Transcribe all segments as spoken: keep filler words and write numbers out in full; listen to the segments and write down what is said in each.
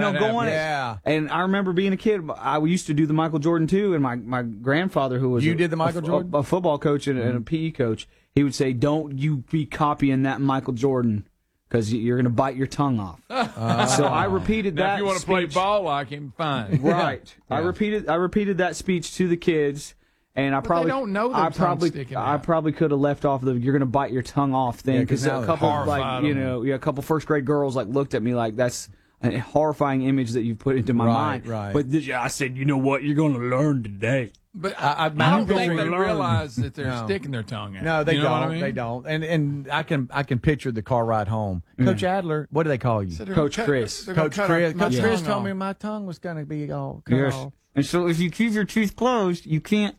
know, going. Yeah. And I remember being a kid. I used to do the Michael Jordan too, and my, my grandfather, who was you a, did the Michael a, Jordan, a, a football coach and, mm-hmm. and a P E coach, he would say, "Don't you be copying that Michael Jordan, because you're going to bite your tongue off." Uh, so I repeated now that. If you want to play ball like him, fine. Right. Yeah. I repeated. I repeated that speech to the kids. And I but probably they don't know I probably I out. probably could have left off the "you're going to bite your tongue off" thing, because yeah, a couple like you know yeah, a couple first grade girls like looked at me like that's a horrifying image that you put into my right, mind. Right. But this, I said, you know what, you're going to learn today. But I, I, I don't think they realize that they're no. sticking their tongue out. No, they you know don't. I mean? They don't. And and I can I can picture the car ride home. Mm. Coach Adler, what do they call you? So Coach cut, Chris. Coach Chris. Coach yeah. Chris told me my tongue was going to be all cut yes. off. And so if you keep your teeth closed, you can't.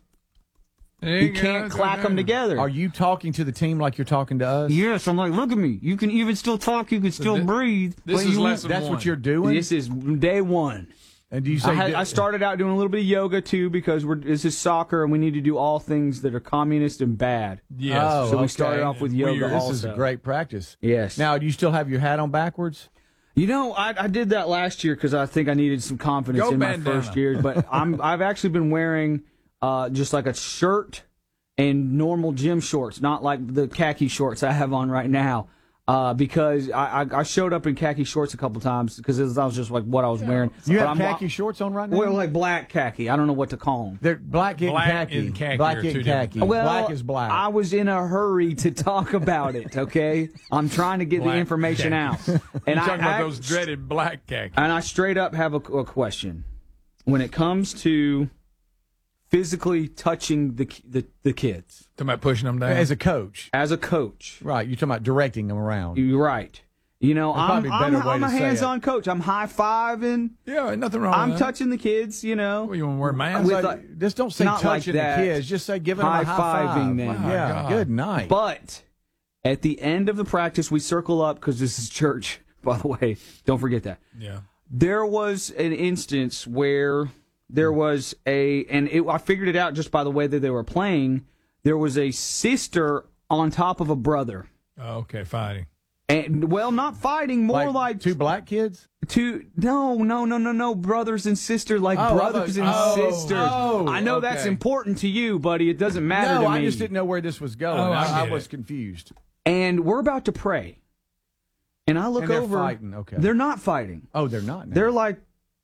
You, you can't clack them together. Are you talking to the team like you're talking to us? Yes, I'm like, look at me. You can even still talk. You can still this, breathe. This is you, lesson That's one. what you're doing? This is day one. And do you say I, had, I started out doing a little bit of yoga, too, because we're, this is soccer, and we need to do all things that are communist and bad. Yes. Oh, so we okay. started off with yoga This also. is a great practice. Yes. Now, do you still have your hat on backwards? You know, I, I did that last year because I think I needed some confidence Go in bandana. my first years. But I'm, I've actually been wearing uh, just like a shirt and normal gym shorts, not like the khaki shorts I have on right now. Uh, because I, I, I showed up in khaki shorts a couple times because I was just like what I was wearing. You but have I'm, khaki shorts on right now? Well, like black khaki. I don't know what to call them. They're black and black khaki. And khaki black are two and khaki. Well, black is black. I was in a hurry to talk about it, okay? I'm trying to get black the information khaki. out. And You're I, talking about I, those dreaded black khaki. And I straight up have a, a question. When it comes to physically touching the the, the kids. Talking about pushing them down? As a coach. As a coach. Right. You're talking about directing them around. You're right. You know, That's I'm, I'm, a, I'm a hands-on coach. I'm high-fiving. Yeah, nothing wrong I'm with that. touching the kids, you know. Well, you want to wear masks? With, like, just don't say not touching like the kids. Just say giving them a high high-fiving five. them. Wow, yeah, God. good night. But at the end of the practice, we circle up, because this is church, by the way. Don't forget that. Yeah. There was an instance where there was a, and it, I figured it out just by the way that they were playing, there was a sister on top of a brother. Oh, okay, fighting. And, well, not fighting, more like, like two black kids. Two no no no no no brothers and sisters, like oh, brothers and oh, sisters. Oh, I know okay. that's important to you, buddy. It doesn't matter no, to me. I just didn't know where this was going. Oh, I, I, I get was it. confused. And we're about to pray, and I look And they're over. fighting, okay. They're not fighting. Oh, they're not. Now. They're like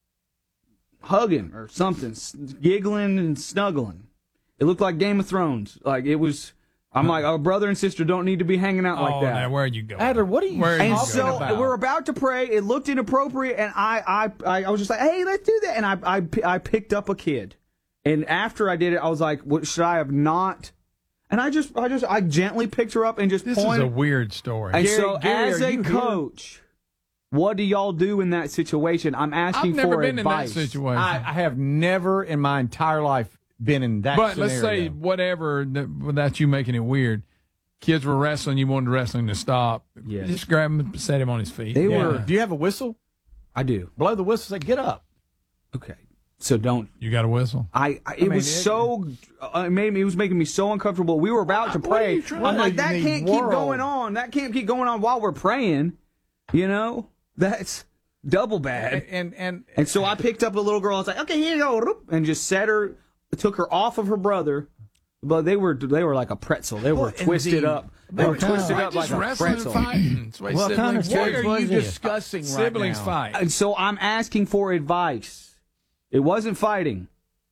hugging or something, giggling and snuggling. It looked like Game of Thrones. Like it was. I'm like, our brother and sister don't need to be hanging out Oh, like that. now where are you going? Adler, what are you Where are And you talking so about? we're about to pray. It looked inappropriate, and I, I, I was just like, "Hey, let's do that." And I, I, I picked up a kid, and after I did it, I was like, "What should I have not?" And I just, I just, I gently picked her up and just This pointed. is a weird story. And Gary, so, Gary, as are a you coach, what do y'all do in that situation? I'm asking I've never for been advice. in that situation. I, I have never in my entire life been in that. but scenario. let's say whatever, that, without you making it weird, kids were wrestling, you wanted wrestling to stop. Yes. Just grab him and set him on his feet. They Yeah. were- Do you have a whistle? I do. Blow the whistle. Say, get up. Okay. So don't. You got a whistle? I, I it mean, was it- so uh, it made me it was making me so uncomfortable. We were about to What are pray. you trying I'm to like, do that in the can't keep world? going on. That can't keep going on while we're praying. You know, that's double bad. And and And so I picked up a little girl. I was like, okay, here you go, and just set her, took her off of her brother. But they were they were like a pretzel. They were Well, and twisted the- up. They were twisted Why up like just a wrestling pretzel. and fighting? That's the way What kind of siblings church what do. are you was this? discussing right Siblings now? fight. And so I'm asking for advice. It wasn't fighting.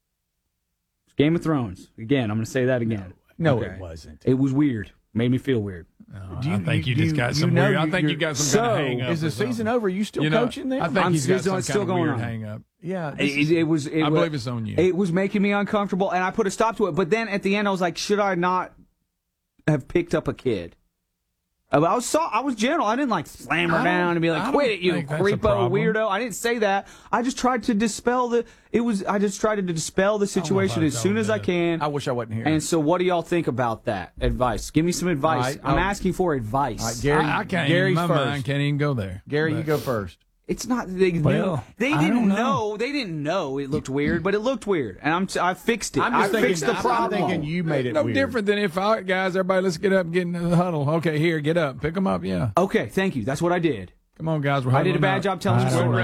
It's Game of Thrones. Again, I'm going to say that again. No, Okay. it wasn't. It was weird. Made me feel weird. No, Do you- I think you, do just you- got you some know weird. I you- think you you're- got some kind of So, hang up. Is the or something. season over? Are you still You know, coaching there? I think I'm he's got still- some it's kind still of going weird on. hang up. yeah. this It, is- it was. It I was, believe it's on you. It was making me uncomfortable, and I put a stop to it. But then at the end, I was like, should I not have picked up a kid? I was so, I was gentle. I didn't like slam her I down don't- and be I like, don't "Quit it, you think that's a creepo problem. weirdo." I didn't say that. I just tried to dispel the. It was. I just tried to dispel the situation I as soon as I told can. I wish I wasn't here. And so, what do y'all think about that advice? Give me some advice. All right, I'm I'll- asking for advice. All right, Gary, I, I can't Gary's even, my first. mind can't even go there. Gary, you But- go first. It's not. They, Well, they I didn't don't know. know. They didn't know it looked weird, but it looked weird, and I'm. I fixed it. I'm just I thinking, fixed the I'm problem. thinking you made it no weird. different than if I, guys, everybody, let's get up and get in the huddle. Okay, here, get up, pick them up. Yeah, Okay, thank you. That's what I did. come on, guys. We're I did a huddling bad up. job telling I the don't story.